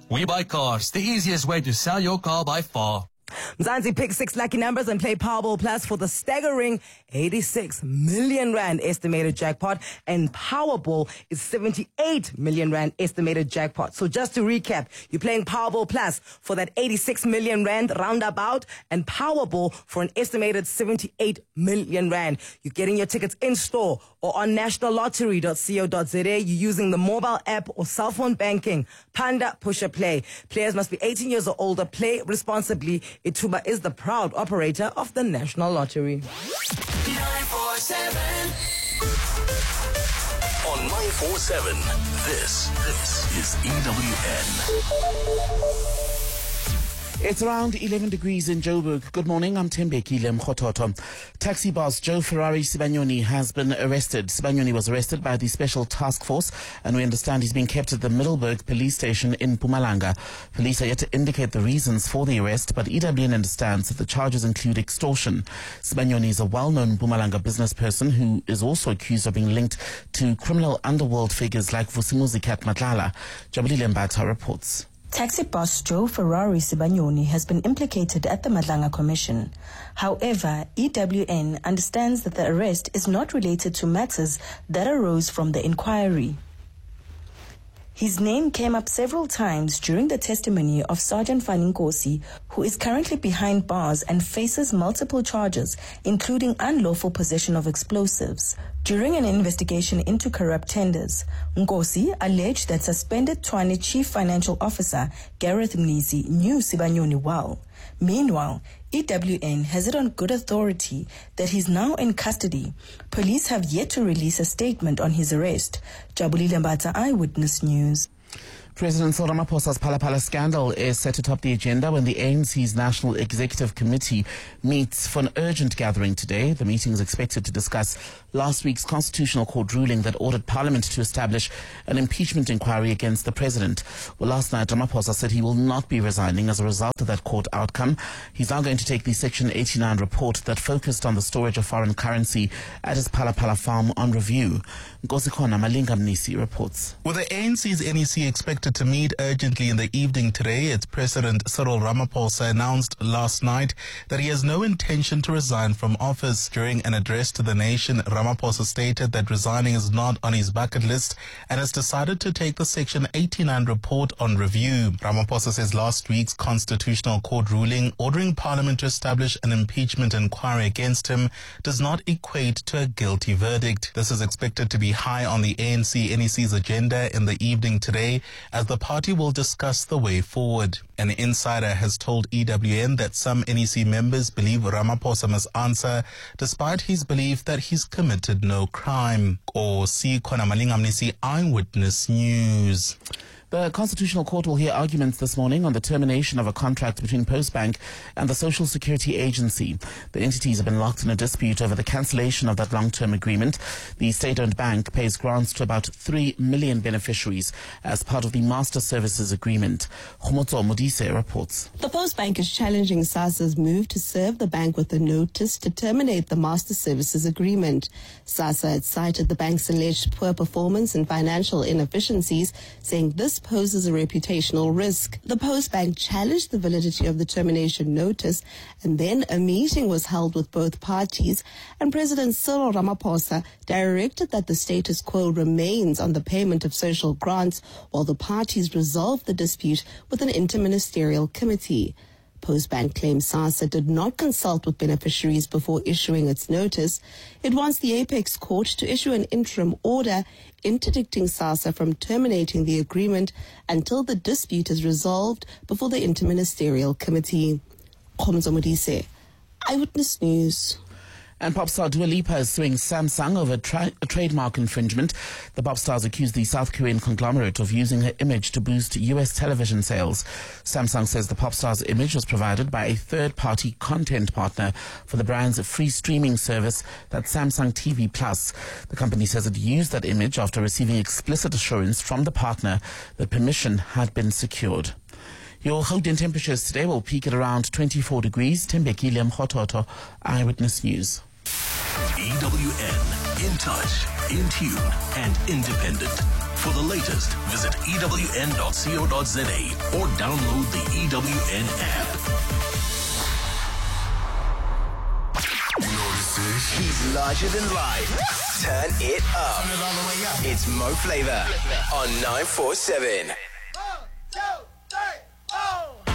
We Buy Cars, the easiest way to sell your car by far. Mzansi, pick 6 lucky numbers and play Powerball Plus for the staggering 86 million rand estimated jackpot, and Powerball is 78 million rand estimated jackpot. So just to recap, you're playing Powerball Plus for that 86 million rand roundabout and Powerball for an estimated 78 million rand. You're getting your tickets in store or on nationallottery.co.za. You're using the mobile app or cell phone banking. Panda Push a Play. Players must be 18 years or older. Play responsibly. Ituba is the proud operator of the National Lottery. 947. On 947, this is EWN. It's around 11 degrees in Joburg. Good morning, I'm Tembekile Mkhototo. Taxi boss Joe Ferrari Sibanyoni has been arrested. Sibanyoni was arrested by the Special Task Force, and we understand he's being kept at the Middelburg police station in Mpumalanga. Police are yet to indicate the reasons for the arrest, but EWN understands that the charges include extortion. Sibanyoni is a well-known Mpumalanga business person who is also accused of being linked to criminal underworld figures like Vusimuzi Kat Matlala. Jabulile Mbata reports. Taxi boss Joe Ferrari Sibanyoni has been implicated at the Madlanga Commission. However, EWN understands that the arrest is not related to matters that arose from the inquiry. His name came up several times during the testimony of Sergeant Fanny Nkosi, who is currently behind bars and faces multiple charges, including unlawful possession of explosives. During an investigation into corrupt tenders, Nkosi alleged that suspended Tshwane Chief Financial Officer Gareth Mnisi knew Sibanyoni well. Meanwhile, EWN has it on good authority that he's now in custody. Police have yet to release a statement on his arrest. Jabulile Mbata, Eyewitness News. President Cyril Ramaphosa's Phala Phala scandal is set to top the agenda when the ANC's National Executive Committee meets for an urgent gathering today. The meeting is expected to discuss last week's Constitutional Court ruling that ordered Parliament to establish an impeachment inquiry against the President. Well, last night, Ramaphosa said he will not be resigning as a result of that court outcome. He's now going to take the Section 89 report that focused on the storage of foreign currency at his Phala Phala farm on review. Nkosikona Malinga Mnisi reports. With the ANC's NEC expected to meet urgently in the evening today, its President Cyril Ramaphosa announced last night that he has no intention to resign from office. During an address to the nation, Ramaphosa stated that resigning is not on his bucket list and has decided to take the Section 89 report on review. Ramaphosa says last week's Constitutional Court ruling ordering Parliament to establish an impeachment inquiry against him does not equate to a guilty verdict. This is expected to be high on the ANC-NEC's agenda in the evening today, as the party will discuss the way forward. An insider has told EWN that some NEC members believe Ramaphosa must answer, despite his belief that he's committed no crime. Khona Malinga Mnisi, Eyewitness News. The Constitutional Court will hear arguments this morning on the termination of a contract between Postbank and the Social Security Agency. The entities have been locked in a dispute over the cancellation of that long-term agreement. The state-owned bank pays grants to about 3 million beneficiaries as part of the Master Services Agreement. Khomotso Modise reports. The Postbank is challenging SASSA's move to serve the bank with a notice to terminate the Master Services Agreement. SASSA had cited the bank's alleged poor performance and financial inefficiencies, saying this poses a reputational risk. The Postbank challenged the validity of the termination notice, and then a meeting was held with both parties, and President Cyril Ramaphosa directed that the status quo remains on the payment of social grants while the parties resolve the dispute with an interministerial committee. Postbank claims SASSA did not consult with beneficiaries before issuing its notice. It wants the Apex Court to issue an interim order interdicting SASSA from terminating the agreement until the dispute is resolved before the interministerial committee. Khomotso Modise, Eyewitness News. And pop star Dua Lipa is suing Samsung over a trademark infringement. The pop stars accused the South Korean conglomerate of using her image to boost US television sales. Samsung says the pop star's image was provided by a third-party content partner for the brand's free streaming service, that's Samsung TV Plus. The company says it used that image after receiving explicit assurance from the partner that permission had been secured. Your Gauteng temperatures today will peak at around 24 degrees. Tembekile Mkhototo, Eyewitness News. EWN, in touch, in tune, and independent. For the latest, visit ewn.co.za or download the EWN app. He's larger than life. Turn it up. It's Mo Flava on 947.